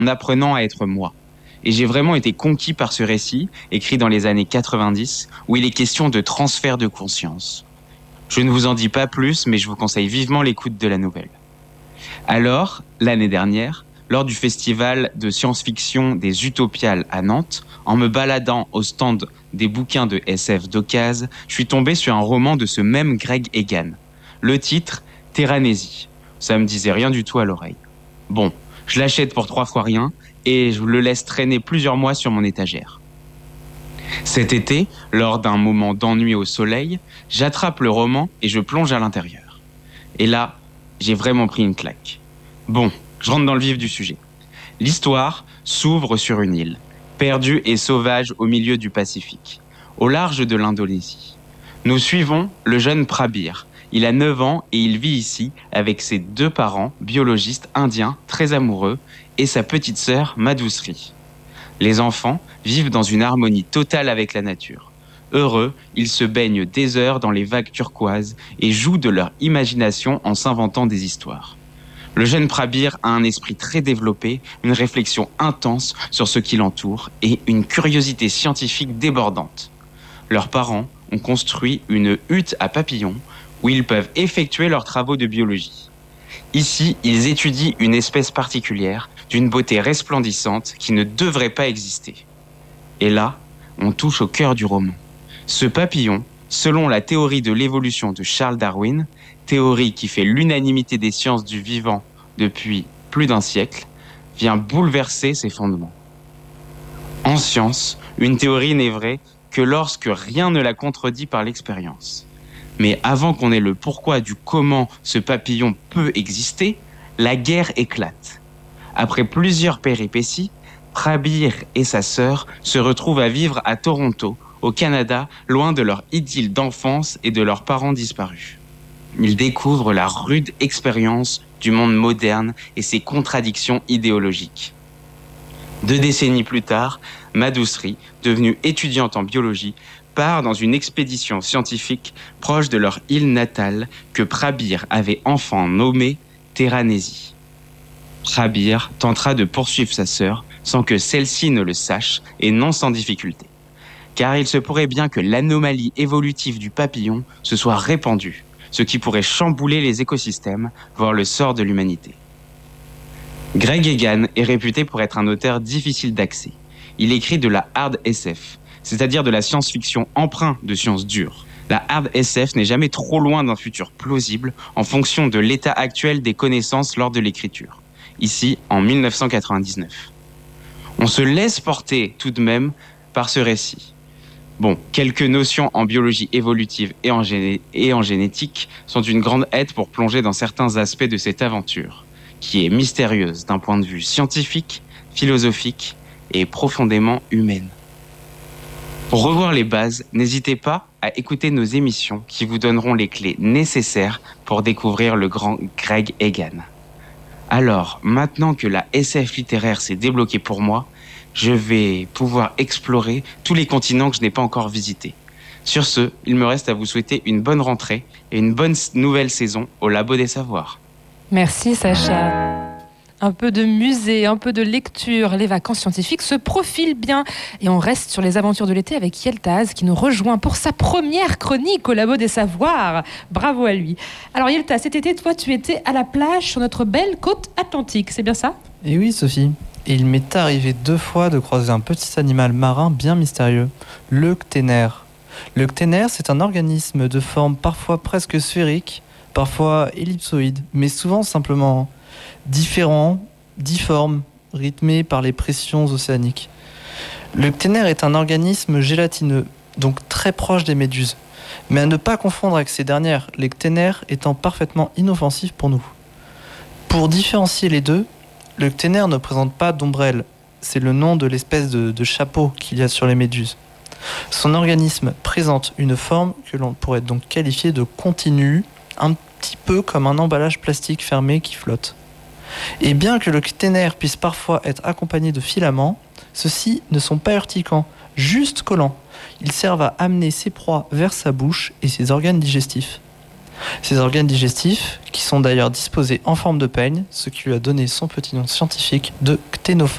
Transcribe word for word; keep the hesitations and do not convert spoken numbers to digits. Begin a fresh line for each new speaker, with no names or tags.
en apprenant à être moi. Et j'ai vraiment été conquis par ce récit, écrit dans les années quatre-vingt-dix, où il est question de transfert de conscience. Je ne vous en dis pas plus, mais je vous conseille vivement l'écoute de la nouvelle. Alors, l'année dernière, lors du festival de science-fiction des Utopiales à Nantes, en me baladant au stand des bouquins de S F d'occasion, je suis tombé sur un roman de ce même Greg Egan. Le titre, Terranésie. Ça me disait rien du tout à l'oreille. Bon, je l'achète pour trois fois rien et je le laisse traîner plusieurs mois sur mon étagère. Cet été, lors d'un moment d'ennui au soleil, j'attrape le roman et je plonge à l'intérieur. Et là, j'ai vraiment pris une claque. Bon, je rentre dans le vif du sujet. L'histoire s'ouvre sur une île, perdue et sauvage au milieu du Pacifique, au large de l'Indonésie. Nous suivons le jeune Prabir. Il a neuf ans et il vit ici avec ses deux parents, biologistes indiens, très amoureux, et sa petite sœur, Madhusri. Les enfants vivent dans une harmonie totale avec la nature. Heureux, ils se baignent des heures dans les vagues turquoises et jouent de leur imagination en s'inventant des histoires. Le jeune Prabir a un esprit très développé, une réflexion intense sur ce qui l'entoure et une curiosité scientifique débordante. Leurs parents ont construit une hutte à papillons où ils peuvent effectuer leurs travaux de biologie. Ici, ils étudient une espèce particulière, d'une beauté resplendissante qui ne devrait pas exister. Et là, on touche au cœur du roman. Ce papillon, selon la théorie de l'évolution de Charles Darwin, théorie qui fait l'unanimité des sciences du vivant depuis plus d'un siècle, vient bouleverser ses fondements. En science, une théorie n'est vraie que lorsque rien ne la contredit par l'expérience. Mais avant qu'on ait le pourquoi du comment ce papillon peut exister, la guerre éclate. Après plusieurs péripéties, Prabir et sa sœur se retrouvent à vivre à Toronto, au Canada, loin de leur idylle d'enfance et de leurs parents disparus. Ils découvrent la rude expérience du monde moderne et ses contradictions idéologiques. Deux décennies plus tard, Madhusri, devenue étudiante en biologie, part dans une expédition scientifique proche de leur île natale que Prabir avait enfin nommée Terranésie. Prabir tentera de poursuivre sa sœur sans que celle-ci ne le sache et non sans difficulté. Car il se pourrait bien que l'anomalie évolutive du papillon se soit répandue, ce qui pourrait chambouler les écosystèmes, voire le sort de l'humanité. Greg Egan est réputé pour être un auteur difficile d'accès. Il écrit de la hard S F, c'est-à-dire de la science-fiction empreinte de sciences dures. La hard S F n'est jamais trop loin d'un futur plausible en fonction de l'état actuel des connaissances lors de l'écriture. Ici, en dix-neuf cent quatre-vingt-dix-neuf. On se laisse porter tout de même par ce récit. Bon, quelques notions en biologie évolutive et en, géné- et en génétique sont une grande aide pour plonger dans certains aspects de cette aventure, qui est mystérieuse d'un point de vue scientifique, philosophique et profondément humaine. Pour revoir les bases, n'hésitez pas à écouter nos émissions qui vous donneront les clés nécessaires pour découvrir le grand Greg Egan. Alors, maintenant que la S F littéraire s'est débloquée pour moi, je vais pouvoir explorer tous les continents que je n'ai pas encore visités. Sur ce, il me reste à vous souhaiter une bonne rentrée et une bonne nouvelle saison au Labo des Savoirs.
Merci Sacha. Un peu de musée, un peu de lecture, les vacances scientifiques se profilent bien. Et on reste sur les aventures de l'été avec Yeltaz qui nous rejoint pour sa première chronique au Labo des Savoirs. Bravo à lui. Alors Yeltaz, cet été, toi tu étais à la plage sur notre belle côte atlantique, c'est bien ça ?
Et oui Sophie, et il m'est arrivé deux fois de croiser un petit animal marin bien mystérieux, le cténaire. Le cténaire, c'est un organisme de forme parfois presque sphérique, parfois ellipsoïde, mais souvent simplement différent, difforme, rythmé par les pressions océaniques. Le cténaire est un organisme gélatineux, donc très proche des méduses, mais à ne pas confondre avec ces dernières, les cténaires étant parfaitement inoffensifs pour nous. Pour différencier les deux, le cténaire ne présente pas d'ombrelle, c'est le nom de l'espèce de, de chapeau qu'il y a sur les méduses. Son organisme présente une forme que l'on pourrait donc qualifier de continue, un petit peu comme un emballage plastique fermé qui flotte. Et bien que le cténaire puisse parfois être accompagné de filaments, ceux-ci ne sont pas urticants, juste collants. Ils servent à amener ses proies vers sa bouche et ses organes digestifs. Ses organes digestifs, qui sont d'ailleurs disposés en forme de peigne, ce qui lui a donné son petit nom scientifique de cténophore.